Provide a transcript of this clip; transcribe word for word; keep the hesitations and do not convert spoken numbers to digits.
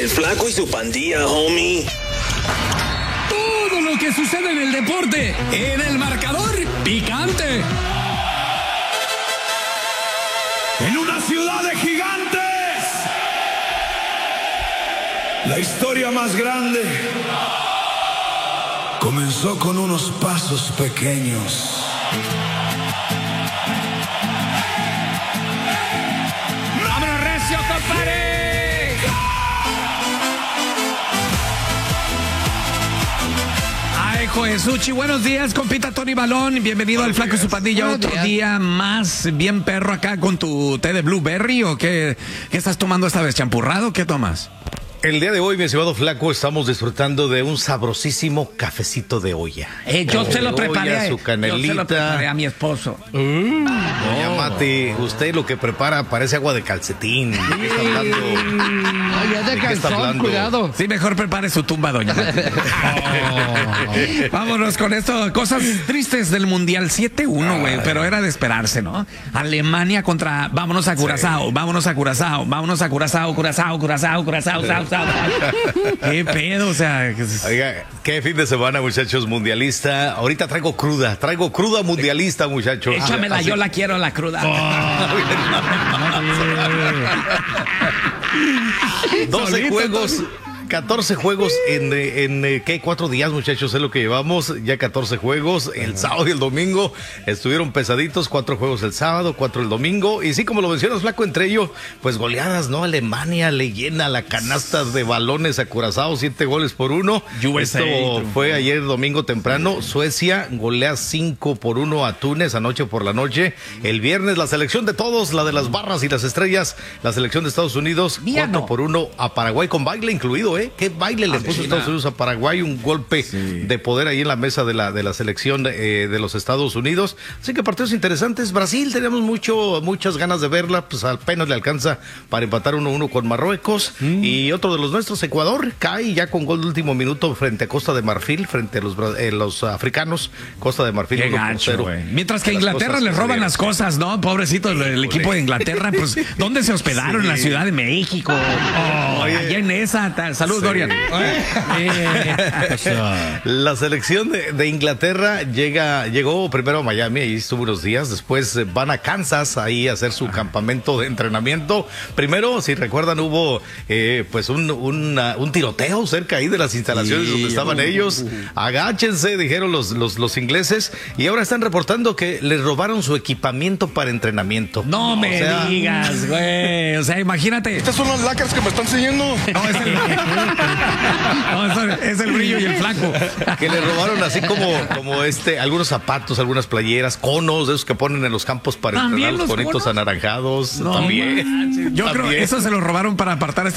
El Flaco y su pandilla, homie. Todo lo que sucede en el deporte, en el marcador picante. En una ciudad de gigantes, la historia más grande comenzó con unos pasos pequeños. ¡Vámonos, recio, compadre! Ay, Joesuchi, buenos días, compita Tony Balón. Bienvenido al Flaco y su pandilla. Buenos Otro días. día más bien perro acá con tu té de blueberry, ¿o qué? ¿Qué estás tomando esta vez? ¿Champurrado? ¿Qué tomas? El día de hoy, mi estimado Flaco, estamos disfrutando de un sabrosísimo cafecito de olla. Eh, yo Oh, se lo de preparé. olla, su Yo canelita. se lo preparé a mi esposo. Doña Mati, usted lo que prepara parece agua de calcetín. ¿De qué está hablando? Oye, es de ¿De qué está calzón, hablando? cuidado. Sí, mejor prepare su tumba, doña Mati. Vámonos con esto. Cosas tristes del Mundial. siete uno, güey. Pero era de esperarse, ¿no? Alemania contra... Vámonos a Curazao, sí. vámonos a Curazao, vámonos a Curazao, Curazao, Curazao, Curazao, Curazao, Curazao. ¿Qué pedo? O sea... Oiga, qué fin de semana, muchachos, mundialista. Ahorita traigo cruda, traigo cruda mundialista, muchachos. Échamela, Así- yo la quiero, la cruda. doce Solito, juegos, catorce juegos en, eh, en eh, ¿qué? Cuatro días, muchachos, es lo que llevamos. Ya catorce juegos. El sábado y el domingo estuvieron pesaditos. Cuatro juegos el sábado, cuatro el domingo. Y sí, como lo mencionas, Flaco, entre ellos, pues goleadas, ¿no? Alemania le llena la canasta de balones a Curazao, siete goles por uno. U S A Esto triunfó. fue ayer domingo temprano. Suecia golea cinco por uno a Túnez anoche por la noche. El viernes, la selección de todos, la de las barras y las estrellas, la selección de Estados Unidos, Viano. cuatro por uno a Paraguay, con baile incluido, ¿eh? ¿Qué baile le puso sí, Estados na. Unidos a Paraguay? Un golpe de poder ahí en la mesa de la, de la selección eh, de los Estados Unidos. Así que partidos interesantes. Brasil, teníamos mucho, muchas ganas de verla, pues apenas le alcanza para empatar uno uno con Marruecos. Mm. Y otro de los nuestros, Ecuador, cae ya con gol de último minuto frente a Costa de Marfil, frente a los, bra- eh, los africanos. Costa de Marfil Qué uno por gacho, cero. güey. Mientras que a Las Inglaterra cosas les roban sucedieron. las cosas, ¿no? Pobrecito el, el equipo de Inglaterra, pues, ¿dónde se hospedaron? Sí. En la Ciudad de México. Oh, Oye. allá en esa. ta- Salud, Sí. Dorian. La selección de, de Inglaterra llega, llegó primero a Miami, ahí estuvo unos días, después eh, van a Kansas ahí a hacer su campamento de entrenamiento. Primero, si recuerdan, hubo eh, pues un, una- un tiroteo cerca ahí de las instalaciones Sí, donde estaban uh, ellos. Agáchense, dijeron los, los, los ingleses, y ahora están reportando que les robaron su equipamiento para entrenamiento. No me O sea, digas, güey. O sea, imagínate. Estas son las lacras que me están siguiendo. No, es el, no, es el- es el brillo y el flaco. Que le robaron así como, como este, algunos zapatos, algunas playeras, conos, de esos que ponen en los campos para ¿También entrenar, los los bonitos conos? anaranjados. No también. manches. Yo creo también. que eso se lo robaron para apartar a este